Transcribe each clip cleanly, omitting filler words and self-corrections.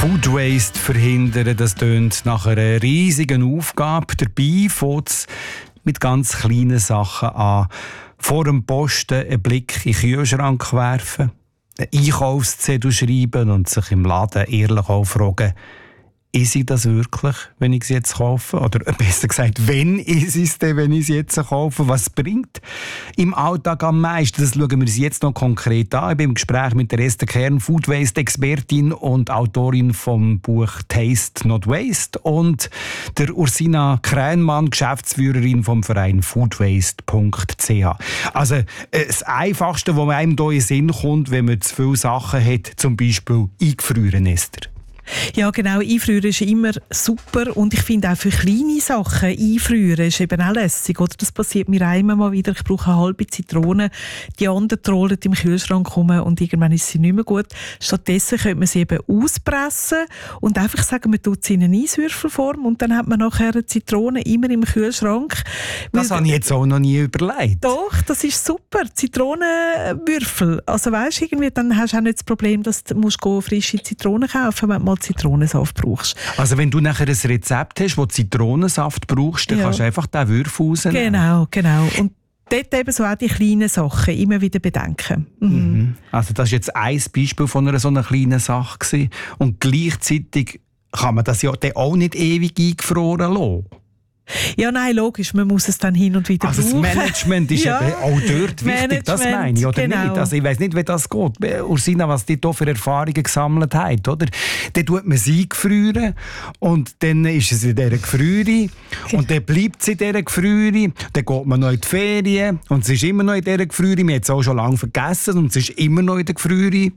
Food Waste verhindern, das tönt nach einer riesigen Aufgabe. Dabei fängt es mit ganz kleinen Sachen an. Vor dem Posten einen Blick in den Kühlschrank werfen, einen Einkaufszettel schreiben und sich im Laden ehrlich auch fragen, ist ich das wirklich, wenn ich es jetzt kaufe? Oder besser gesagt, wenn ist es denn, wenn ich es jetzt kaufe? Was bringt im Alltag am meisten? Das schauen wir uns jetzt noch konkret an. Ich bin im Gespräch mit der Esther Kern, Food Waste Expertin und Autorin vom Buch Taste Not Waste, und der Ursina Krähenmann, Geschäftsführerin vom Verein foodwaste.ch. Also das Einfachste, was einem hier in den Sinn kommt, wenn man zu viele Sachen hat, zum Beispiel eingefrieren, Esther. Ja, genau. Einfrieren ist immer super. Und ich finde auch für kleine Sachen einfrieren ist eben auch lässig. Oder? Das passiert mir einmal mal wieder. Ich brauche eine halbe Zitrone. Die anderen trollen im Kühlschrank rum und irgendwann ist sie nicht mehr gut. Stattdessen könnte man sie eben auspressen und einfach sagen, man tut sie in eine Eiswürfelform und dann hat man nachher eine Zitrone immer im Kühlschrank. Das habe ich jetzt auch noch nie überlegt. Doch, das ist super. Zitronenwürfel. Also weisst, irgendwie, dann hast du auch nicht das Problem, dass du frische Zitronen kaufen musst, wenn du mal Zitronensaft brauchst. Also wenn du nachher ein Rezept hast, wo Zitronensaft brauchst, dann kannst du einfach den Würfel rausnehmen. Genau. Und dort eben so auch die kleinen Sachen immer wieder bedenken. Mhm. Also das war jetzt ein Beispiel von einer so einer kleinen Sache gewesen. Und gleichzeitig kann man das ja dann auch nicht ewig eingefroren lassen. Ja, nein, logisch, man muss es dann hin und wieder brauchen. Das Management ist eben auch dort wichtig, das meine ich, oder genau. nicht? Also ich weiss nicht, wie das geht. Ursina, was die hier für Erfahrungen gesammelt hat, oder? Dann tut man sie gefrieren und dann ist es in dieser Gefriere und dann bleibt sie in dieser Gefriere, dann geht man noch in die Ferien und es ist immer noch in dieser Gefriere, man hat es auch schon lange vergessen und es ist immer noch in der Gefriere.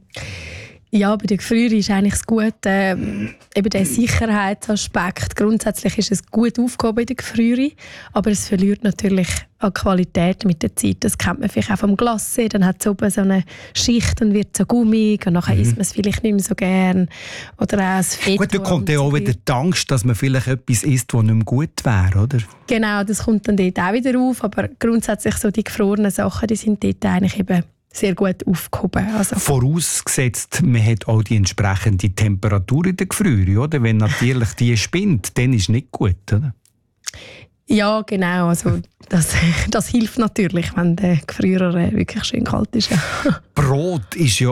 Ja, bei der Gefriere ist eigentlich das Gute, eben der Sicherheitsaspekt. Grundsätzlich ist es gut aufgehoben in der Gefriere, aber es verliert natürlich an Qualität mit der Zeit. Das kennt man vielleicht auch vom Glacé, dann hat es oben so eine Schicht und wird so gummig und nachher isst man es vielleicht nicht mehr so gern. Oder auch das Fett. Gut, da kommt ja auch wieder die Angst, dass man vielleicht etwas isst, das nicht mehr gut wäre, oder? Genau, das kommt dann dort auch wieder auf, aber grundsätzlich so die gefrorenen Sachen, die sind dort eigentlich eben sehr gut aufgehoben. Also. Vorausgesetzt, man hat auch die entsprechende Temperatur in der Gefriere, oder? Wenn natürlich die spinnt, dann ist es nicht gut, oder? Ja, genau. Also das hilft natürlich, wenn der Gefrierer wirklich schön kalt ist. Brot ist ja